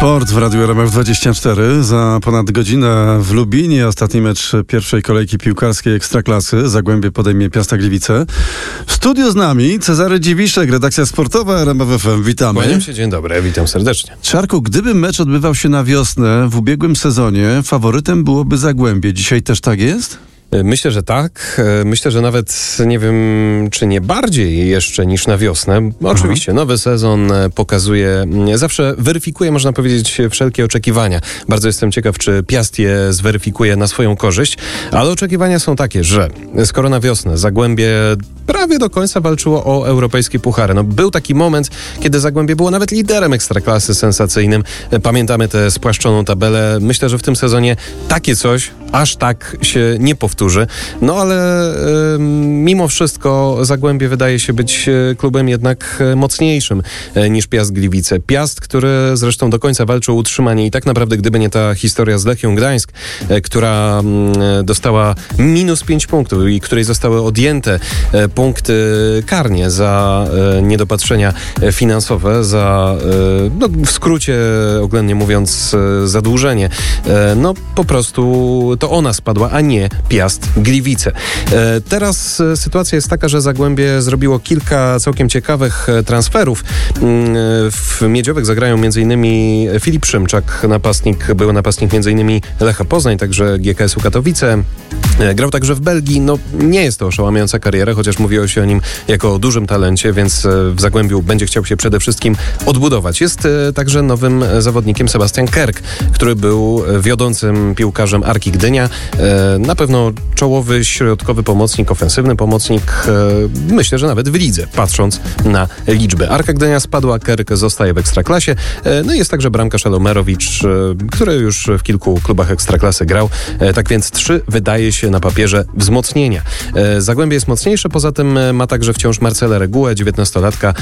Sport w Radiu RMF24. Za ponad godzinę w Lubinie ostatni mecz pierwszej kolejki piłkarskiej Ekstraklasy. Zagłębie podejmie Piasta Gliwice. W studiu z nami Cezary Dziwiszek, redakcja sportowa RMF FM. Witamy. Kłaniam się, dzień dobry, witam serdecznie. Czarku, gdyby mecz odbywał się na wiosnę w ubiegłym sezonie, faworytem byłoby Zagłębie. Dzisiaj też tak jest? Myślę, że tak. Myślę, że nawet nie wiem, czy nie bardziej jeszcze niż na wiosnę. Oczywiście nowy sezon pokazuje, zawsze weryfikuje, można powiedzieć, wszelkie oczekiwania. Bardzo jestem ciekaw, czy Piast je zweryfikuje na swoją korzyść, ale oczekiwania są takie, że skoro na wiosnę Zagłębie prawie do końca walczyło o europejskie puchary. No, był taki moment, kiedy Zagłębie było nawet liderem Ekstraklasy sensacyjnym. Pamiętamy tę spłaszczoną tabelę. Myślę, że w tym sezonie takie coś aż tak się nie powtórzy. No ale mimo wszystko Zagłębie wydaje się być klubem jednak mocniejszym niż Piast Gliwice. Piast, który zresztą do końca walczył o utrzymanie i tak naprawdę gdyby nie ta historia z Lechią Gdańsk, która dostała -5 punktów i której zostały odjęte punkty karnie za niedopatrzenia finansowe, za, no, w skrócie oględnie mówiąc, zadłużenie. No po prostu to ona spadła, a nie Piast Gliwice. Teraz sytuacja jest taka, że Zagłębie zrobiło kilka całkiem ciekawych transferów. W Miedziowych zagrają m.in. Filip Szymczak, były napastnik m.in. Lecha Poznań, także GKS-u Katowice. Grał także w Belgii. No nie jest to oszałamiająca kariera, chociaż mówiło się o nim jako o dużym talencie, więc w Zagłębiu będzie chciał się przede wszystkim odbudować. Jest także nowym zawodnikiem Sebastian Kerk, który był wiodącym piłkarzem Arki Gdynia. Na pewno czołowy, środkowy pomocnik, ofensywny pomocnik, myślę, że nawet w lidze, patrząc na liczby. Arka Gdynia spadła, Kerk zostaje w Ekstraklasie. No i jest także bramkarz Elomerowicz, który już w kilku klubach Ekstraklasy grał. Tak więc 3 wydaje się na papierze wzmocnienia. Zagłębie jest mocniejsze, poza tym ma także wciąż Marcela Regułę, 19-latka,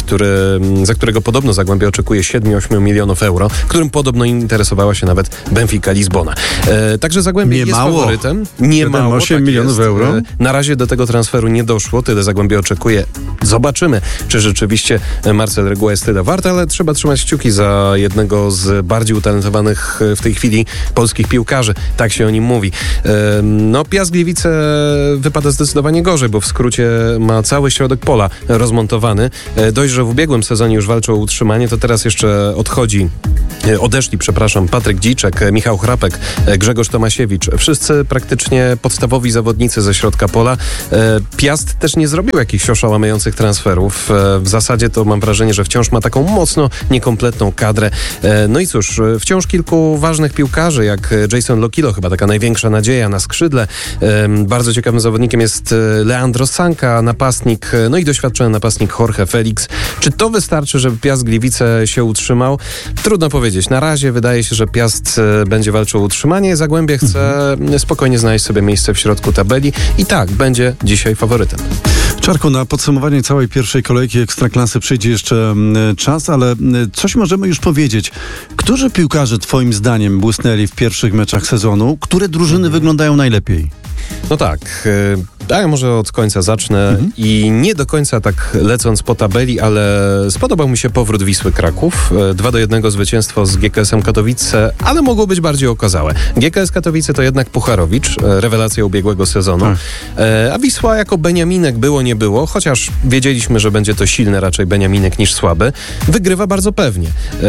za którego podobno Zagłębie oczekuje 7-8 milionów euro, którym podobno interesowała się nawet Benfica Lizbona. Także Zagłębie jest faworytem. Nie mało, 8 tak milionów jest. euro. Na razie do tego transferu nie doszło, tyle Zagłębie oczekuje. Zobaczymy, czy rzeczywiście Marcel Reguła jest tyle wart, ale trzeba trzymać kciuki za jednego z bardziej utalentowanych w tej chwili polskich piłkarzy. Tak się o nim mówi. No, Piast Gliwice wypada zdecydowanie gorzej, bo w skrócie ma cały środek pola rozmontowany. Dość, że w ubiegłym sezonie już walczył o utrzymanie, to teraz jeszcze odeszli, Patryk Dziczek, Michał Chrapek, Grzegorz Tomasiewicz. Wszyscy praktycznie podstawowi zawodnicy ze środka pola. Piast też nie zrobił jakichś oszałamiających transferów. W zasadzie to mam wrażenie, że wciąż ma taką mocno niekompletną kadrę. No i cóż, wciąż kilku ważnych piłkarzy, jak Jason Lokilo, chyba taka największa nadzieja na skrzydle. Bardzo ciekawym zawodnikiem jest Leandro Sanka, napastnik, no i doświadczony napastnik Jorge Felix. Czy to wystarczy, żeby Piast Gliwice się utrzymał? Trudno powiedzieć. Na razie wydaje się, że Piast będzie walczył o utrzymanie. Zagłębie chce spokojnie znaleźć sobie miejsce w środku tabeli i tak, będzie dzisiaj faworytem. Czarku, na podsumowanie całej pierwszej kolejki Ekstraklasy przyjdzie jeszcze czas, ale coś możemy już powiedzieć. Którzy piłkarze twoim zdaniem błysnęli w pierwszych meczach sezonu? Które drużyny wyglądają najlepiej? No tak, a ja może od końca zacznę i nie do końca tak lecąc po tabeli, ale spodobał mi się powrót Wisły Kraków. 2-1 zwycięstwo z GKS-em Katowice, ale mogło być bardziej okazałe. GKS Katowice to jednak Pucharowicz, rewelacja ubiegłego sezonu, a Wisła jako Beniaminek było nie było, chociaż wiedzieliśmy, że będzie to silny raczej Beniaminek niż słaby. Wygrywa bardzo pewnie.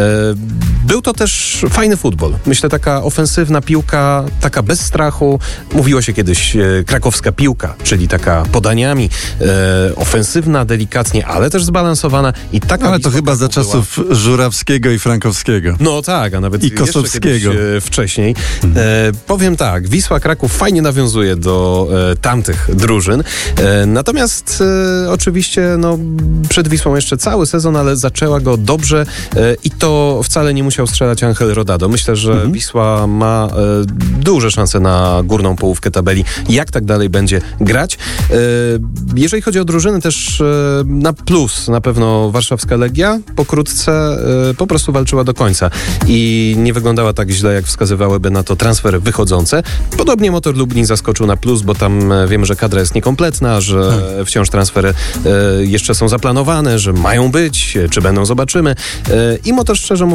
Był to też fajny futbol. Myślę, taka ofensywna piłka, taka bez strachu. Mówiło się kiedyś krakowska piłka, czyli taka podaniami, ofensywna, delikatnie, ale też zbalansowana. I taka ale to chyba za czasów Żurawskiego i Frankowskiego. No tak, a nawet i Kosowskiego wcześniej. Powiem tak, Wisła Kraków fajnie nawiązuje do tamtych drużyn. Natomiast oczywiście przed Wisłą jeszcze cały sezon, ale zaczęła go dobrze i to wcale nie musiał strzelać Angel Rodado. Myślę, że Wisła ma duże szanse na górną połówkę tabeli. Jak tak dalej będzie grać? Jeżeli chodzi o drużyny, też na plus na pewno warszawska Legia pokrótce po prostu walczyła do końca i nie wyglądała tak źle, jak wskazywałyby na to transfery wychodzące. Podobnie Motor Lublin zaskoczył na plus, bo tam wiemy, że kadra jest niekompletna, że wciąż transfery jeszcze są zaplanowane, że mają być, czy będą, zobaczymy. I Motor, szczerze mówiąc,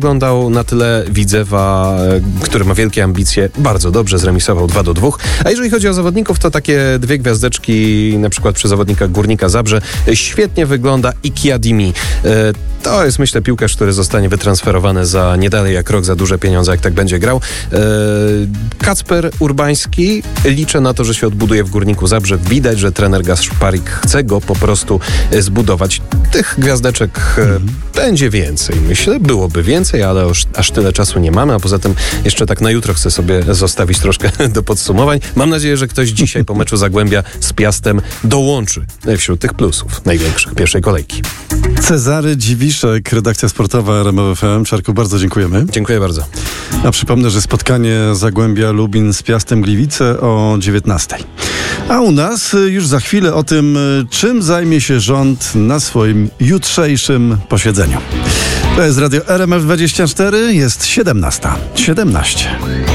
wyglądał na tyle Widzewa, który ma wielkie ambicje, bardzo dobrze, zremisował 2-2. A jeżeli chodzi o zawodników, to takie 2 gwiazdeczki, na przykład przy zawodnikach Górnika Zabrze, świetnie wygląda Iki Adimi. To jest, myślę, piłkarz, który zostanie wytransferowany za nie dalej jak rok, za duże pieniądze, jak tak będzie grał. Kacper Urbański, liczę na to, że się odbuduje w Górniku Zabrze. Widać, że trener Gasparik chce go po prostu zbudować. Tych gwiazdeczek będzie więcej. Myślę, byłoby więcej, ale aż tyle czasu nie mamy, a poza tym jeszcze tak na jutro chcę sobie zostawić troszkę do podsumowań. Mam nadzieję, że ktoś dzisiaj po meczu Zagłębia z Piastem dołączy wśród tych plusów największych pierwszej kolejki. Cezary Dziwiszek, redakcja sportowa RMF FM. Czarku, bardzo dziękujemy. Dziękuję bardzo. A przypomnę, że spotkanie Zagłębia Lubin z Piastem Gliwice o 19:00. A u nas już za chwilę o tym, czym zajmie się rząd na swoim jutrzejszym posiedzeniu. To jest Radio RMF 24, jest 17:17.